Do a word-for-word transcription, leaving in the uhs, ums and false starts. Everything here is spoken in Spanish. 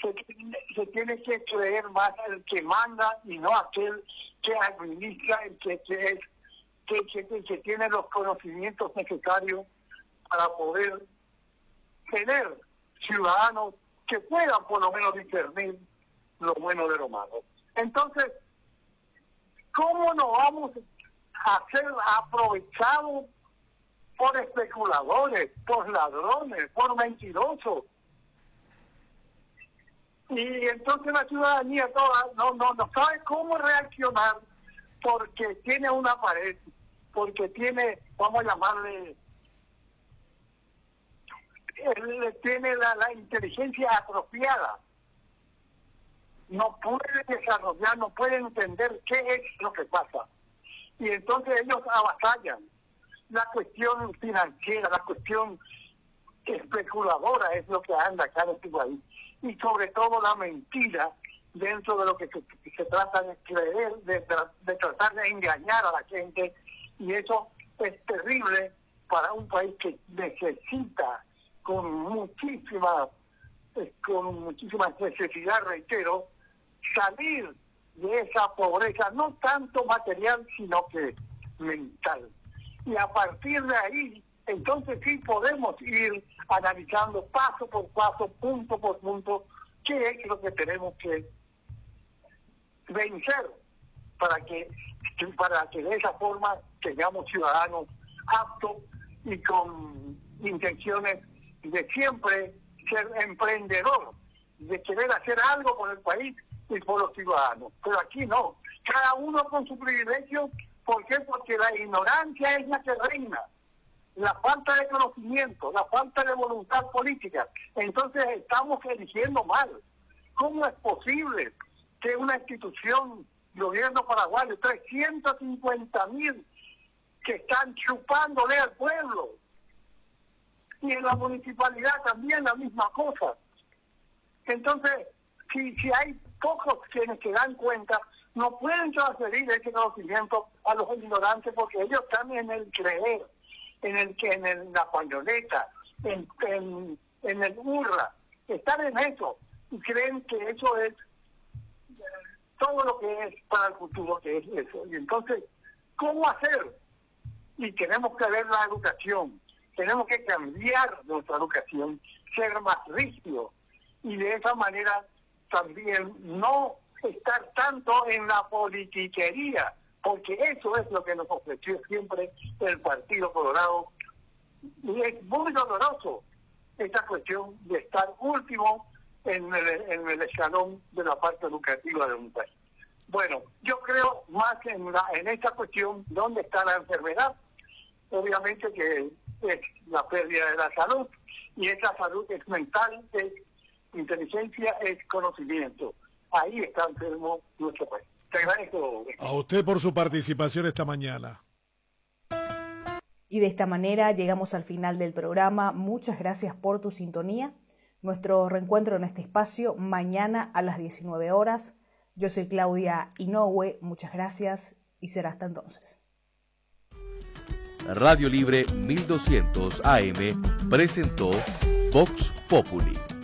se, se tiene que creer más el que manda y no aquel que administra, el que, que, es, que, que, que, que tiene los conocimientos necesarios para poder tener ciudadanos que puedan por lo menos discernir lo bueno de lo malo. Entonces, ¿cómo nos vamos a ser aprovechados por especuladores, por ladrones, por mentirosos? Y entonces la ciudadanía toda no, no, no sabe cómo reaccionar porque tiene una pared, porque tiene, vamos a llamarle, él tiene la, la inteligencia atrofiada. No puede desarrollar, no puede entender qué es lo que pasa. Y entonces ellos avasallan. La cuestión financiera, la cuestión especuladora es lo que anda acá en este país. Y sobre todo la mentira dentro de lo que se, se trata de creer, de, de tratar de engañar a la gente. Y eso es terrible para un país que necesita con muchísima, con muchísima necesidad, reitero, salir de esa pobreza, no tanto material, sino que mental. Y a partir de ahí, entonces sí podemos ir analizando paso por paso, punto por punto, qué es lo que tenemos que vencer para que, para que de esa forma tengamos ciudadanos aptos y con intenciones de siempre ser emprendedor, de querer hacer algo por el país y por los ciudadanos. Pero aquí no, cada uno con su privilegio. ¿Por qué? Porque la ignorancia es la que reina, la falta de conocimiento, la falta de voluntad política. Entonces estamos eligiendo mal. ¿Cómo es posible que una institución, gobierno paraguayo, trescientos cincuenta mil que están chupándole al pueblo? Y en la municipalidad también la misma cosa. Entonces, si, si hay pocos quienes se dan cuenta, no pueden transferir ese conocimiento a los ignorantes porque ellos están en el creer, en el que en el, la pañoleta, en, en, en el hurra, están en eso y creen que eso es eh, todo lo que es para el futuro, que es eso. Y entonces, ¿cómo hacer? Y tenemos que ver la educación, tenemos que cambiar nuestra educación, ser más rígidos y de esa manera también no estar tanto en la politiquería, porque eso es lo que nos ofreció siempre el Partido Colorado. Y es muy doloroso esta cuestión de estar último en el, en el escalón de la parte educativa de un país. Bueno, yo creo más en, la, en esta cuestión donde está la enfermedad, obviamente que es la pérdida de la salud, y esa salud es mental, es inteligencia, es conocimiento. Ahí está enfermo nuestro país. Te agradezco. A usted por su participación esta mañana. Y de esta manera llegamos al final del programa. Muchas gracias por tu sintonía. Nuestro reencuentro en este espacio mañana a las diecinueve horas. Yo soy Claudia Inoue. Muchas gracias y será hasta entonces. Radio Libre mil doscientos A M presentó Vox Populi.